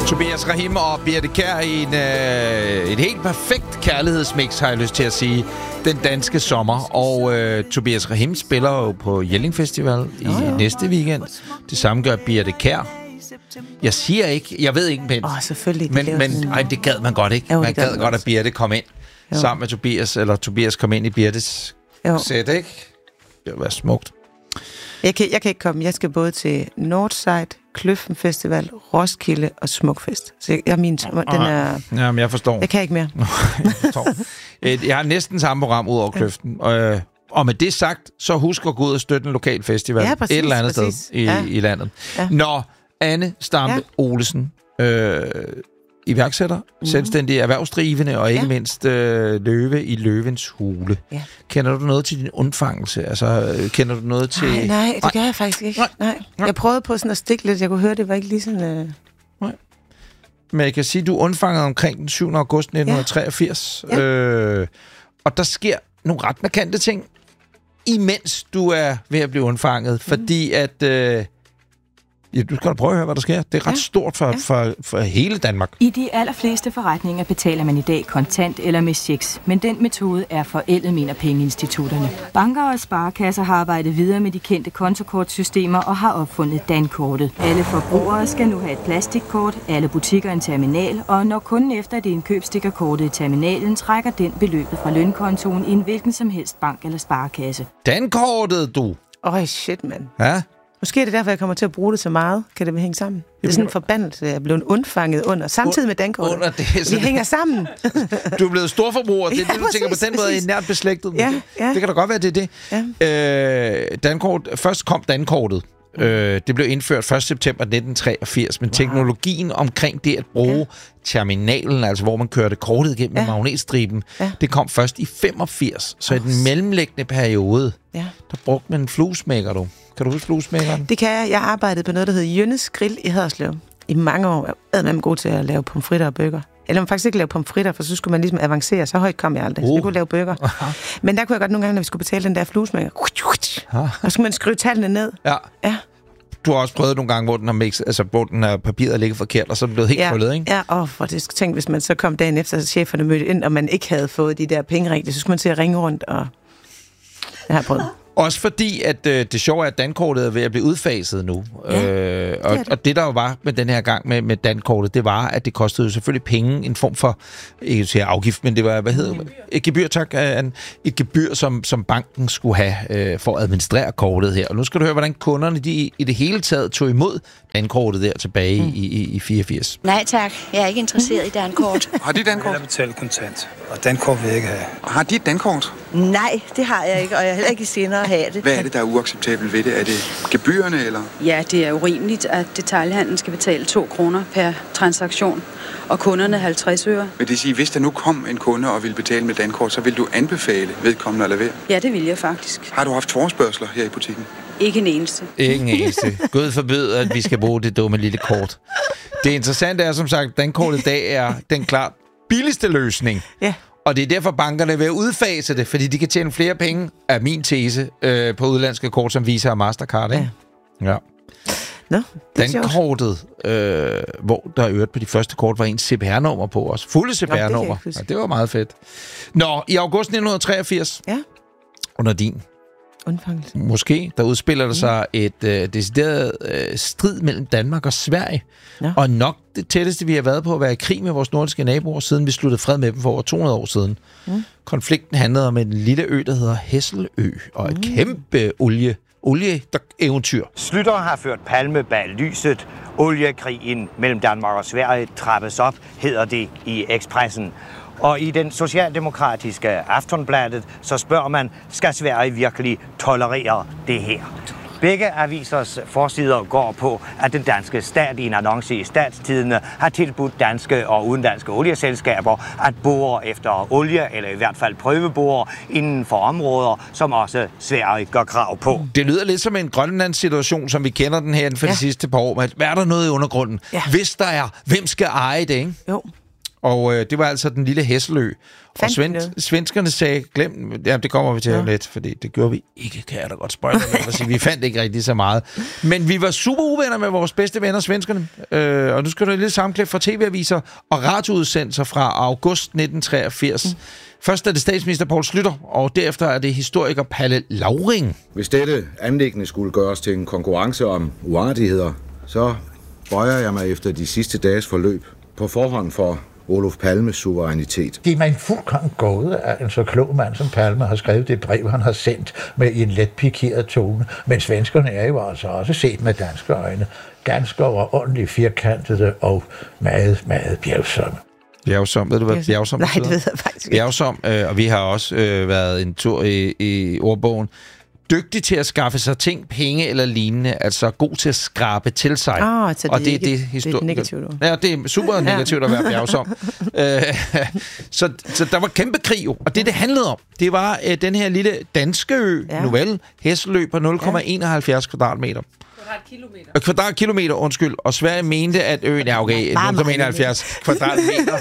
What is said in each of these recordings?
Tobias Rahim og Birthe Kjær i et helt perfekt kærlighedsmix, har jeg lyst til at sige, den danske sommer. Og Tobias Rahim spiller jo på Jelling Festival i næste weekend. Det samme gør Birthe Kjær. Jeg siger ikke, jeg ved ikke, men selvfølgelig. Men det gad man godt ikke. Man gad godt, at Birthe kom ind sammen med Tobias, eller Tobias kom ind i Birthes sæt, ikke? Det ville være smukt. Jeg kan ikke komme. Jeg skal både til Northside, Kløften Festival, Roskilde og Smukfest. Så den er... Jamen, jeg forstår. Jeg kan ikke mere. Jeg har næsten samme program ud over Kløften. Og med det sagt, så husk at gå ud og støtte en lokal festival. Præcis, et eller andet sted i landet. Ja. Når Anne Stampe Olesen, iværksætter, selvstændig erhvervsdrivende og ikke mindst løve i løvens hule. Ja. Kender du noget til din undfangelse? Altså, kender du noget til... Nej, det gør jeg faktisk ikke. Nej. Jeg prøvede på sådan at stikke lidt. Jeg kunne høre, det var ikke lige sådan... Nej. Men jeg kan sige, at du undfangede omkring den 7. august 1983. Ja. Og der sker nogle ret markante ting, imens du er ved at blive undfanget. Fordi at... du skal da prøve at høre, hvad der sker. Det er ret stort for hele Danmark. I de allerfleste forretninger betaler man i dag kontant eller med checks, men den metode er forældet, mener pengeinstitutterne. Banker og sparekasser har arbejdet videre med de kendte kontokortsystemer og har opfundet dankortet. Alle forbrugere skal nu have et plastikkort, alle butikker en terminal, og når kunden efter det indkøb stikker kortet i terminalen, trækker den beløbet fra lønkontoen i en hvilken som helst bank eller sparekasse. Dankortet, du! Shit, mand. Ja? Måske er det derfor, jeg kommer til at bruge det så meget. Kan det hænge sammen? Det er sådan en forbandelse, jeg er blevet undfanget under. Samtidig med dankortet. Vi hænger sammen. Du er blevet storforbruger. Det er det, du tænker på den måde, er nært beslægtet. Ja. Det kan da godt være, det er det. Ja. Dankort. Først kom dankortet. Det blev indført 1. september 1983, men teknologien omkring det at bruge terminalen, altså hvor man kørte kortet igennem med magnetstriben, det kom først i 85. Så i den mellemliggende periode, der brugte man en fluesmækker, du. Kan du huske fluesmækkeren? Det kan jeg. Jeg arbejdede på noget, der hedder Jønnes Grill i Haderslev i mange år. Jeg var god til at lave pomfritter og bøger. Eller man faktisk ikke lave pomfritter, for så skulle man ligesom avancere. Så højt kom jeg aldrig. Så jeg kunne lave bøger. Men der kunne jeg godt nogle gange, når vi skulle betale den der fluesmækker, og så skulle man skrive tallene ned. Ja. Du har også prøvet nogle gange, hvor den har mixet, altså hvor den har papiret ligget forkert, og så er den blevet helt krøllet, ikke? Ja, for det tænk, hvis man så kom dagen efter, så cheferne mødte ind, og man ikke havde fået de der penge rigtigt, så skulle man til at ringe rundt, og jeg har prøvet. Også fordi, at det sjove er, at dankortet er ved at blive udfaset nu. Og det, der jo var med den her gang med dankortet, det var, at det kostede selvfølgelig penge, en form for, ikke til afgift, men det var, et gebyr, tak. Et gebyr, som banken skulle have for at administrere kortet her. Og nu skal du høre, hvordan kunderne de i det hele taget tog imod dankortet der tilbage i 84. Nej tak, jeg er ikke interesseret i dankort. Har de dankort? Jeg betaler kontant, og dankort vil jeg ikke have. Har de et dankort? Nej, det har jeg ikke, og jeg er heller ikke i sinde at have det. Hvad er det, der er uacceptabelt ved det? Er det gebyrerne, eller? Ja, det er urimeligt, at detailhandlen skal betale 2 kroner per transaktion, og kunderne 50 øre. Vil det sige, hvis der nu kom en kunde og ville betale med dankort, så vil du anbefale vedkommende at lade være? Ja, det vil jeg faktisk. Har du haft forespørgsler her i butikken? Ikke en eneste. Ikke en eneste. Gud forbyd, at vi skal bruge det dumme lille kort. Det interessante er, som sagt, at dankortet i dag er den klart billigste løsning. Ja. Og det er derfor, bankerne vil udfase det, fordi de kan tjene flere penge, er min tese, på udlandske kort, som Visa og Mastercard, ikke? Ja. Nå, dankortet, hvor der øvrigt på de første kort var en CPR-nummer på os. Fulde CPR-nummer. Ja, det var meget fedt. Nå, i august 1983, under din undfangelse. Måske, der udspiller der sig et decideret strid mellem Danmark og Sverige. Ja. Og nok det tætteste, vi har været på at være i krig med vores nordiske naboer, siden vi sluttede fred med dem for over 200 år siden. Konflikten handlede om en lille ø, der hedder Hesselø, og et kæmpe olieeventyr. Slytter har ført palme bag lyset. Oliekrigen mellem Danmark og Sverige trappes op, hedder det i Expressen. Og i den socialdemokratiske Aftonbladet, så spørger man, skal Sverige virkelig tolerere det her? Begge avisers forsider går på, at den danske stat i en annonce i Statstidende har tilbudt danske og udenlandske olieselskaber at bore efter olie, eller i hvert fald prøvebore inden for områder, som også Sverige gør krav på. Det lyder lidt som en Grønlandssituation, som vi kender den her for de sidste par år. Hvad er der noget i undergrunden? Ja. Hvis der er, hvem skal eje det, ikke? Jo. Og det var altså den lille Hesselø. Og svenskerne sagde, glem, ja, det kommer vi til lidt, fordi det gjorde vi ikke, kan jeg da godt spoile med. Vi fandt ikke rigtig så meget. Men vi var super uvenner med vores bedste venner, svenskerne. Og nu skal du et lille sammenklip fra tv-aviser og radioudsendelser fra august 1983. Først er det statsminister Poul Schlüter, og derefter er det historiker Palle Lauring. Hvis dette anliggende skulle gøres til en konkurrence om uartigheder, så bøjer jeg mig efter de sidste dages forløb på forhånd for Olof Palmes suverænitet. Det er mig en fuldkommen gåde, at en så klog mand som Palme har skrevet det brev, han har sendt med en let pikeret tone. Men svenskerne er jo altså også set med danske øjne ganske overordentligt firkantede og meget, meget bjergsomme. Bjergsom, ved du hvad bjergsom betyder? Nej, det ved jeg faktisk ikke. Bjergsom, og vi har også været en tur i ordbogen. Dygtig til at skaffe sig ting, penge eller lignende, altså god til at skrabe til sig. Så og det er negativt. Ja, det er super negativt at være bjergsom. Så der var kæmpe krig jo, og det handlede om, det var den her lille danske ø, Novelle, Hesselø på 0,71 kvadratmeter. Kvadratkilometer, undskyld. Og Sverige mente, at øen er okay. 0,71 kvadratmeter.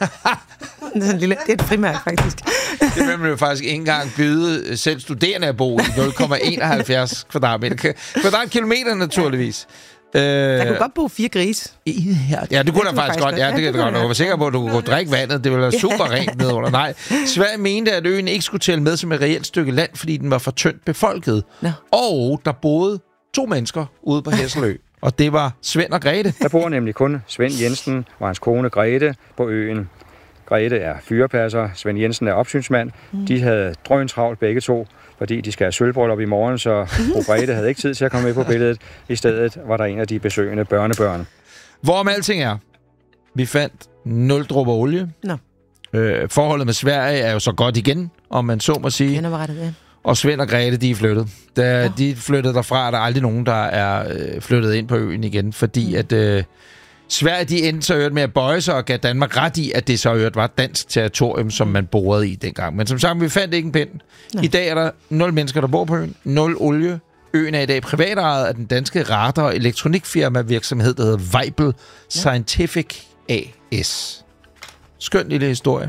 Det er et frimærke, faktisk. Det vil man jo faktisk ikke engang byde selv studerende at bo i 0,71 kvadratmeter. Kvadratkilometer, naturligvis. Der kunne godt bo 4 grise. Ja, det kunne der faktisk godt. Ja, det kan godt. Jeg var sikker på, at du kunne drikke vandet. Det ville være super rent nedunder. Nej, Sverige mente, at øen ikke skulle tælle med som et reelt stykke land, fordi den var for tyndt befolket. Og der boede 2 mennesker ude på Hesselø. Og det var Svend og Grete. Der bor nemlig kun Svend Jensen og hans kone Grete på øen. Grete er fyrepasser, Svend Jensen er opsynsmand. De havde drøntravlt begge to, fordi de skal have sølvbryllup i morgen, så fru Grete havde ikke tid til at komme med på billedet. I stedet var der en af de besøgende børnebørn. Hvorom alting er, vi fandt 0 dråber olie. Forholdet med Sverige er jo så godt igen, om man så må sige. Og Svend og Grete, de er flyttet. Da de flyttede derfra, er der aldrig nogen, der er flyttet ind på øen igen, fordi at Sverige, de endte så med at bøje sig og gav Danmark ret i, at det så var et dansk territorium, som man borede i dengang. Men som sagt, vi fandt ikke en pind. I dag er der 0 mennesker, der bor på øen, 0 olie. Øen er i dag privatejet af den danske radar- og elektronikfirma-virksomhed, der hedder Weibel Scientific AS. Skøn lille historie.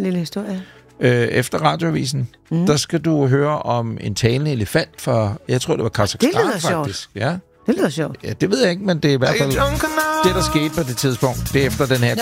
Efter radioavisen, der skal du høre om en talende elefant fra, jeg tror, det var Kazakhstan, faktisk. Ja. Det lyder sjovt. Ja, det ved jeg ikke, men det er i hvert fald det, der skete på det tidspunkt. Det er efter den her